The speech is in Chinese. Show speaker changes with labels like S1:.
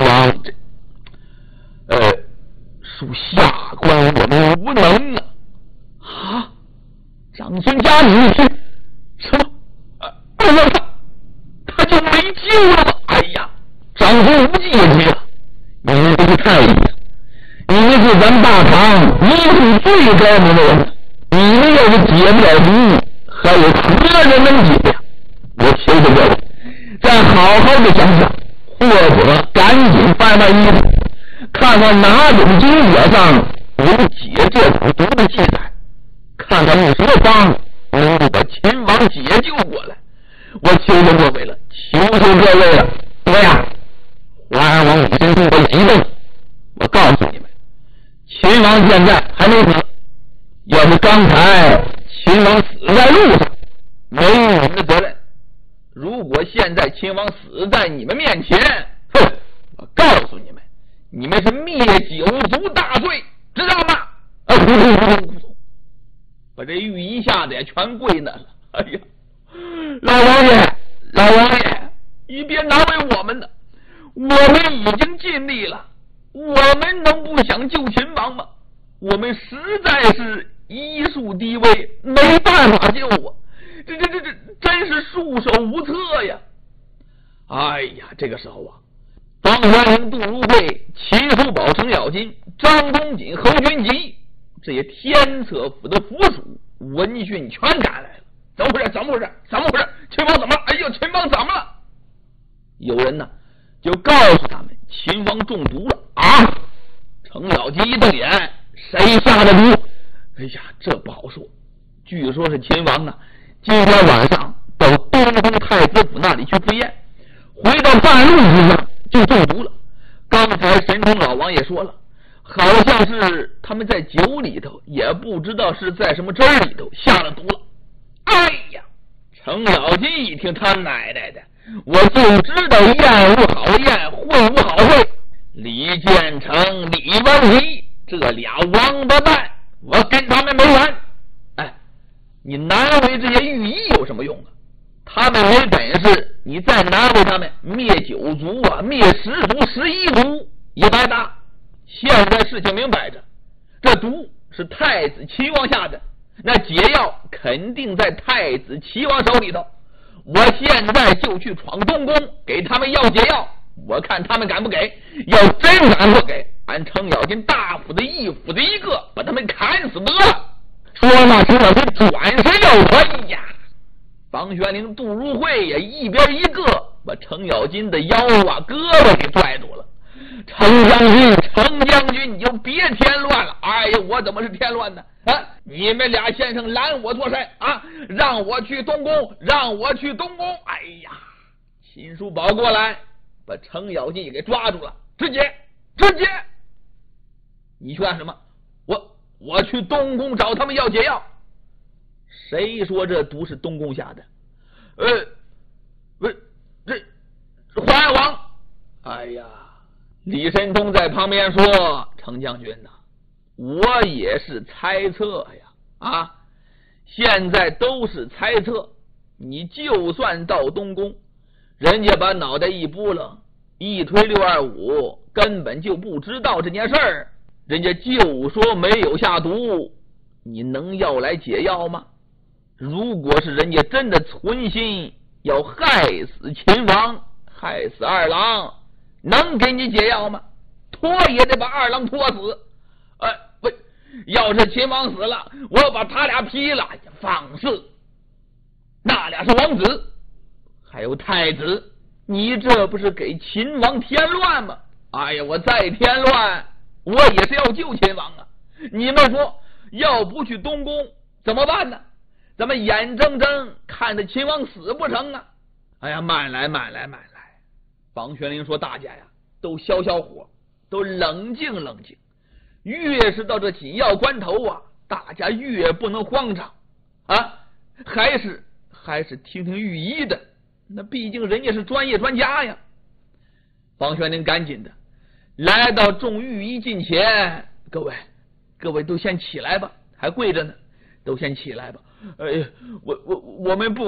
S1: 王，属下官我们无能啊！啊！长孙家女是什么？他就没救了吗？哎呀，长孙无忌也急了，你们这是太医，你们是咱大唐医术最高明的人，你们要是解不了毒，还有何人能解呀？我求求各位，再好好的想想，或者赶紧翻翻衣服，看看哪种经典上有解这种毒的记载，看看用什么方能够把秦王解救过来。我求求各位了，求求各位了，怎么样？华安王李真通，我眼一瞪，我告诉你们，秦王现在还没死，要是刚才秦王死在路上，没有你们的责任。如果现在秦王死在你们面前，哼，我告诉你们，你们是灭九族大罪，知道吗？把这御医吓得也全跪那了。哎呀，老王爷，你别难为我们了，我们已经尽力了，我们能不想救秦王吗？我们实在是医术低微，没办法救啊！这真是束手无策呀！哎呀，这个时候啊，方元龄、杜如晦、秦叔宝、程咬金、张公瑾、侯君集这些天策府的府属闻讯全赶来了。怎么回事？秦王怎么了？哎呦，秦王怎么了？有人呢就告诉他们，秦王中毒了啊！程咬金一瞪眼，谁下的毒？哎呀，这不好说。据说是秦王啊，今天晚上到东宫太子府那里去赴宴，回到半路之上就中毒了。刚才神通老王也说了，好像是他们在酒里头，也不知道是在什么汁儿里头下了毒了。哎呀，程咬金一听，他奶奶的，我就知道宴无好宴，会无好会。李建成、李文仪这俩王八蛋，我跟他们没完。哎，你难为这些御医有什么用啊？他们没本事，你再难为他们，灭九族啊，灭10族、11族也白搭。现在事情明摆着，这毒是太子齐王下的，那解药肯定在太子齐王手里头。我现在就去闯东宫，给他们要解药，我看他们敢不给。要真敢不给，俺程咬金大斧子一斧子一个，把他们砍死得了。说那程咬金转身要跑，哎呀，房玄龄、杜如晦也一边一个把程咬金的腰啊、胳膊给拽住了。程将军，你就别添乱了。哎呀，我怎么是添乱呢？啊，你们俩先生拦我做甚啊？让我去东宫。哎呀，秦叔宝过来，把程咬金也给抓住了。直接，你去干什么？我去东宫找他们要解药。谁说这毒是东宫下的？这华安王。哎呀，李神通在旁边说：“程将军呐，我也是猜测呀，啊，现在都是猜测。你就算到东宫，人家把脑袋一拨楞，一推625，根本就不知道这件事儿，人家就说没有下毒，你能要来解药吗？如果是人家真的存心要害死秦王，害死二郎，能给你解药吗？拖也得把二郎拖死。不，要是秦王死了，我要把他俩劈了。放肆！那俩是王子，还有太子，你这不是给秦王添乱吗？哎呀，我再添乱，我也是要救秦王啊！你们说，要不去东宫怎么办呢？咱们眼睁睁看着秦王死不成啊！哎呀，慢来！房玄龄说：“大家呀，都消火，都冷静。越是到这紧要关头啊，大家越不能慌张啊！还是听听御医的，那毕竟人家是专业专家呀。”房玄龄赶紧的来到众御医近前，各位都先起来吧，还跪着呢，都先起来吧。哎呀，我们不